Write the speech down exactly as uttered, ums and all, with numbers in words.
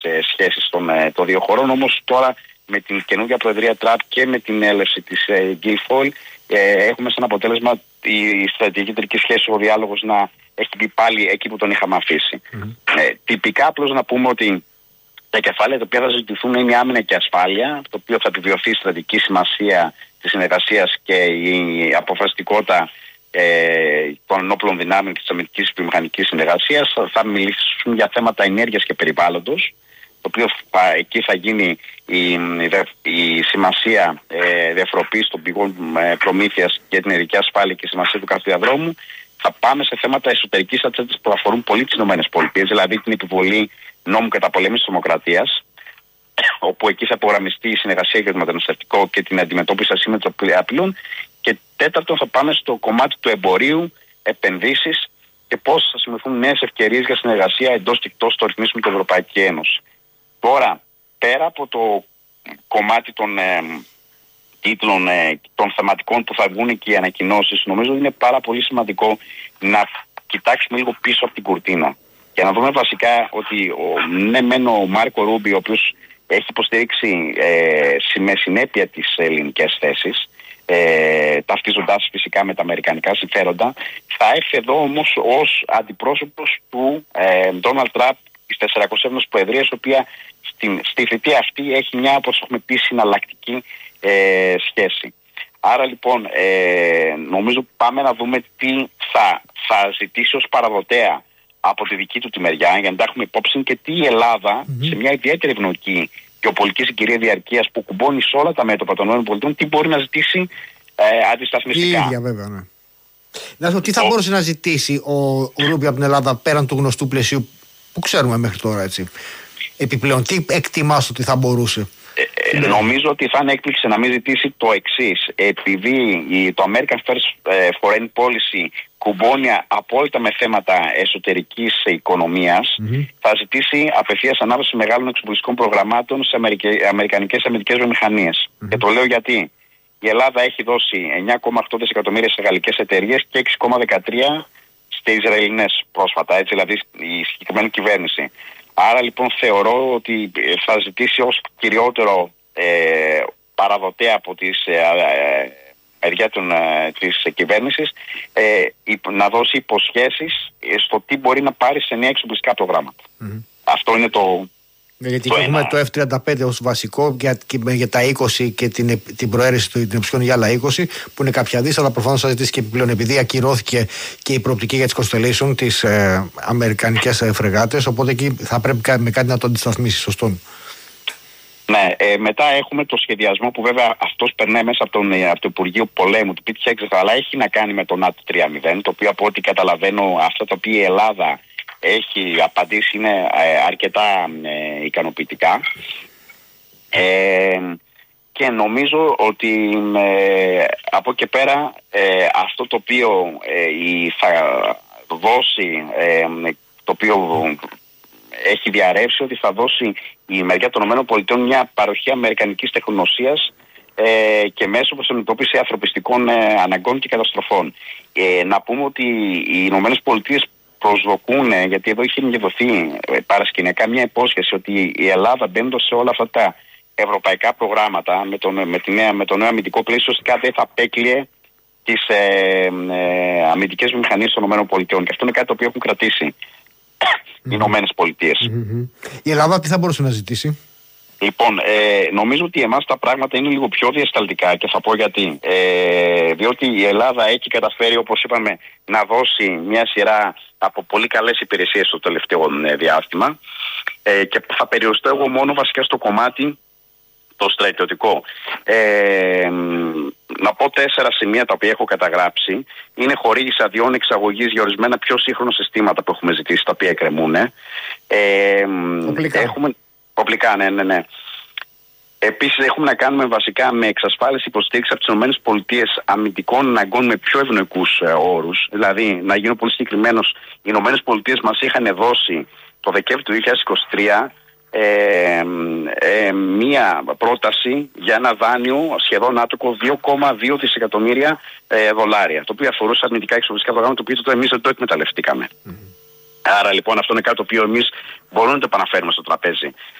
σχέσεις των, των δύο χωρών. Όμως τώρα με την καινούργια προεδρία Τραμπ και με την έλευση της Γκίλφολ έχουμε σαν αποτέλεσμα η στρατηγική εταιρική σχέση, ο διάλογος να έχει μπει πάλι εκεί που τον είχαμε αφήσει. Mm-hmm. Ε, τυπικά απλώς να πούμε ότι τα κεφάλαια τα οποία θα συζητηθούν είναι η άμυνα και η ασφάλεια, το οποίο θα επιβιωθεί η στρατηγική σημασία της συνεργασίας και η αποφασιστικότητα ε, των ενόπλων δυνάμεων και της αμυντικής βιομηχανικής συνεργασίας. Θα μιλήσουν για θέματα ενέργειας και περιβάλλοντος, το οποίο θα, εκεί θα γίνει η, η σημασία ε, διαφοροποίησης των πηγών ε, προμήθειας και την ειδική ασφάλεια και η σημασία του κάθε διαδρόμου. Θα πάμε σε θέματα εσωτερικής ατζέντας που αφορούν πολύ τις ΗΠΑ, δηλαδή την επιβολή νόμου καταπολέμησης της τρομοκρατίας, όπου εκεί θα υπογραμμιστεί η συνεργασία για το μεταναστευτικό και την αντιμετώπιση ασύμμετρων απειλών. Και τέταρτον, θα πάμε στο κομμάτι του εμπορίου, επενδύσεις και πώς θα σημειωθούν νέες ευκαιρίες για συνεργασία εντός και εκτός των ρυθμίσεων της Ευρωπαϊκής Ένωσης. Τώρα, πέρα από το κομμάτι των ε, τίτλων, ε, των θεματικών που θα βγουν και οι ανακοινώσεις, νομίζω ότι είναι πάρα πολύ σημαντικό να κοιτάξουμε λίγο πίσω από την κουρτίνα και να δούμε βασικά ότι ο, ναι μεν ο Μάρκο Ρούμπι, ο οποίος έχει υποστηρίξει ε, με συνέπεια τις ελληνικές θέσεις, ε, ταυτίζοντάς φυσικά με τα αμερικανικά συμφέροντα, θα έρθει εδώ όμως ως αντιπρόσωπος του Ντόναλντ Τραμπ της σαρακοσέβδομης Προεδρίας, η οποία στην, στη θητεία αυτή έχει μια, όπως έχουμε πει, συναλλακτική ε, σχέση. Άρα λοιπόν ε, νομίζω πάμε να δούμε τι θα, θα ζητήσει ως παραδοτέα από τη δική του τη μεριά, για να τα έχουμε υπόψη, και τι η Ελλάδα mm-hmm. σε μια ιδιαίτερη ευνοϊκή γεωπολιτική συγκυρία διαρκείας που κουμπώνει σε όλα τα μέτωπα των ΗΠΑ, τι μπορεί να ζητήσει ε, αντισταθμιστικά. Η ίδια βέβαια, ναι. Να σου πω, τι θα ο... μπορούσε να ζητήσει ο, ο Ρούμπι από την Ελλάδα πέραν του γνωστού πλαισίου που ξέρουμε μέχρι τώρα, έτσι. Επιπλέον, τι εκτιμάς ότι θα μπορούσε? Ε, ε, ναι. Νομίζω ότι θα είναι έκπληξη να μην ζητήσει το εξής. Επειδή η, το American First Foreign Policy κουμπώνει απόλυτα με θέματα εσωτερικής οικονομίας, mm-hmm. θα ζητήσει απευθείας ανάπτυξη μεγάλων εξοπλιστικών προγραμμάτων σε αμερικε, αμερικανικές αμυντικές βιομηχανίες. Mm-hmm. Και το λέω γιατί η Ελλάδα έχει δώσει εννιά κόμμα οκτώ δισεκατομμύρια σε γαλλικές εταιρείες και έξι κόμμα δεκατρία στις Ισραηλινές πρόσφατα, έτσι, δηλαδή η συγκεκριμένη κυβέρνηση. Άρα λοιπόν θεωρώ ότι θα ζητήσει ως κυριότερο ε, παραδοτέα από τις ε, ε, μεριά των, ε, της κυβέρνησης ε, να δώσει υποσχέσεις στο τι μπορεί να πάρει σε νέα εξοπλιστικά προγράμματα. Mm-hmm. Αυτό είναι το... Γιατί το έχουμε ένα. το εφ τριάντα πέντε ως βασικό για, για τα είκοσι και την, την προαίρεση του την οψιόν για άλλα είκοσι, που είναι κάποια δις, αλλά προφανώς θα ζητήσει και επιπλέον, επειδή ακυρώθηκε και η προοπτική για τις Constellation, τις ε, αμερικανικές ε, φρεγάτες, οπότε εκεί θα πρέπει με κάτι να το αντισταθμίσει, σωστό? Ναι, ε, μετά έχουμε το σχεδιασμό που βέβαια αυτός περνάει μέσα από, τον, από το Υπουργείο Πολέμου του Πίτη Χέξε, αλλά έχει να κάνει με το ΝΑΤΟ τρία μηδέν, το οποίο από ό,τι καταλαβαίνω αυτά τα οποία η Ελλάδα έχει απαντήσει είναι ε, αρκετά ε, ικανοποιητικά. Ε, και νομίζω ότι ε, από και πέρα ε, αυτό το οποίο ε, θα δώσει, ε, το οποίο έχει διαρρεύσει, ότι θα δώσει η μεριά των ΗΠΑ μια παροχή αμερικανικής τεχνογνωσίας ε, και μέσω προς αντιμετώπιση ανθρωπιστικών ε, αναγκών και καταστροφών. Ε, να πούμε ότι οι ΗΠΑ προσδοκούν, γιατί εδώ είχε δοθεί ε, παρασκηνιακά μια υπόσχεση ότι η Ελλάδα, μπαίνοντας σε όλα αυτά τα ευρωπαϊκά προγράμματα με, τον, με, τη νέα, με το νέο αμυντικό πλαίσιο, κάτι θα απέκλειε τις ε, ε, αμυντικές βιομηχανίες των ΗΠΑ. Και αυτό είναι κάτι το οποίο έχουν κρατήσει οι Ηνωμένες Πολιτείες. Mm-hmm. Η Ελλάδα τι θα μπορούσε να ζητήσει? Λοιπόν, ε, νομίζω ότι εμάς τα πράγματα είναι λίγο πιο διασταλτικά και θα πω γιατί. Ε, διότι η Ελλάδα έχει καταφέρει, όπως είπαμε, να δώσει μια σειρά από πολύ καλές υπηρεσίες στο τελευταίο ε, διάστημα ε, και θα περιοριστώ εγώ μόνο βασικά στο κομμάτι το στρατιωτικό. Ε, να πω τέσσερα σημεία τα οποία έχω καταγράψει. Είναι χορήγηση αδειών εξαγωγής για ορισμένα πιο σύγχρονα συστήματα που έχουμε ζητήσει, τα οποία εκκρεμούν. Ε, έχουμε... Οπλικά, ναι, ναι, ναι. Επίσης έχουμε να κάνουμε βασικά με εξασφάλιση υποστήριξη από τις ΗΠΑ αμυντικών αναγκών με πιο ευνοϊκούς ε, όρους. Δηλαδή, να γίνω πολύ συγκεκριμένος, οι ΗΠΑ μας είχαν δώσει το Δεκέμβριο του δύο χιλιάδες είκοσι τρία ε, ε, μία πρόταση για ένα δάνειο σχεδόν άτοκο δύο κόμμα δύο δισεκατομμύρια ε, δολάρια, το οποίο αφορούσε αρνητικά εξοπλιστικά προγράμματα, το οποίο τότε εμείς δεν το εκμεταλλευτήκαμε. Mm-hmm. Άρα λοιπόν αυτό είναι κάτι το οποίο εμείς μπορούμε να το επαναφέρουμε στο τραπέζι.